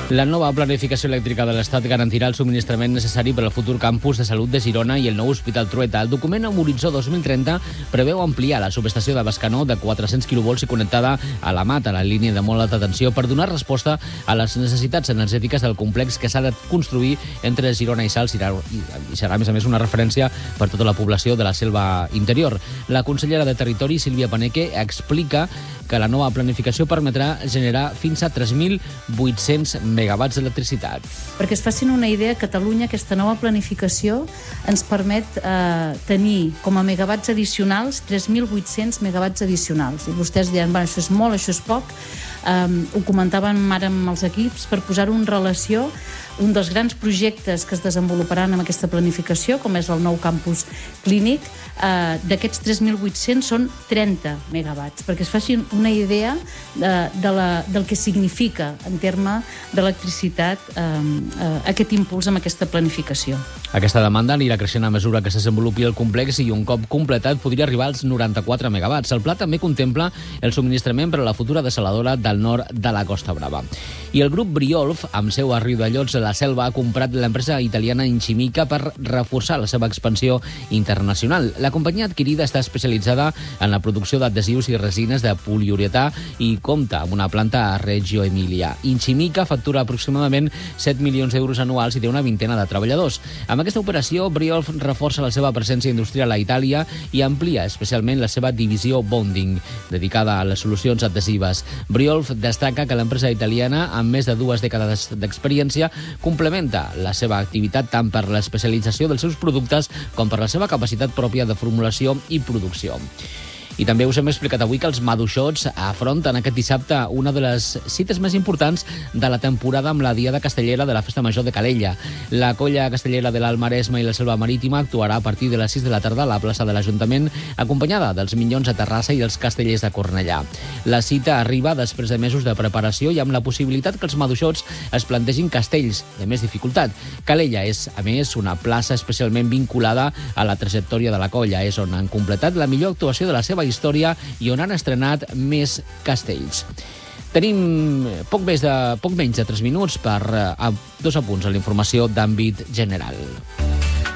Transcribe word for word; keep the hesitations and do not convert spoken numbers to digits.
La nova planificació elèctrica de l'Estat garantirà el subministrament necessari per al futur campus de salut de Girona i el nou Hospital Trueta. El document amb horitzó dos mil trenta preveu ampliar la subestació de Bescanó de quatre-cents quilovolts i connectada a la Mata, la línia de molt alta tensió, per donar resposta a les necessitats energètiques del complex que s'ha de construir entre Girona i Salt i serà, a més a més, una referència per tota la població de la selva interior. La consellera de Territori, Sílvia Paneque, explica que la nova planificació permetrà generar fins a tres mil vuit-cents megawatts d'electricitat. Perquè es facin una idea, a Catalunya aquesta nova planificació ens permet eh, tenir com a megawatts addicionals tres mil vuit-cents megawatts addicionals. I vostès diran, bueno, això és molt, això és poc. Um, ho comentaven ara amb els equips, per posar-ho en relació, un dels grans projectes que es desenvoluparan amb aquesta planificació, com és el nou campus clínic, uh, d'aquests tres mil vuit-cents són trenta megawatts, perquè es facin una idea de, de la, del que significa en terme d'electricitat um, uh, aquest impuls amb aquesta planificació. Aquesta demanda anirà creixent a mesura que se desenvolupi el complex i un cop completat podria arribar als noranta-quatre megawatts. El pla també contempla el subministrament per a la futura dessaladora del nord de la Costa Brava. I el grup Briolf, amb seu a Riudellots de la Selva, ha comprat l'empresa italiana Incimica per reforçar la seva expansió internacional. La companyia adquirida està especialitzada en la producció d'adhesius i resines de poliuretà i compta amb una planta a Reggio Emilia. Incimica factura aproximadament set milions d'euros anuals i té una vintena de treballadors. Amb aquesta operació, Briolf reforça la seva presència industrial a Itàlia i amplia especialment la seva divisió Bonding, dedicada a les solucions adhesives. Briolf destaca que l'empresa italiana, amb més de dues dècades d'experiència, complementa la seva activitat tant per l'especialització dels seus productes com per la seva capacitat pròpia de formulació i producció. I també us hem explicat avui que els Maduixots afronten aquest dissabte una de les cites més importants de la temporada amb la Diada Castellera de la Festa Major de Calella. La colla castellera de l'Alt Maresme i la Selva Marítima actuarà a partir de les sis de la tarda a la plaça de l'Ajuntament, acompanyada dels Minyons de Terrassa i els Castellers de Cornellà. La cita arriba després de mesos de preparació i amb la possibilitat que els Maduixots es plantegin castells de més dificultat. Calella és, a més, una plaça especialment vinculada a la trajectòria de la colla. És on han completat la millor actuació de la seva història i on han estrenat més castells. Tenim poc, més de, poc menys de tres minuts per a dos apunts a la informació d'àmbit general.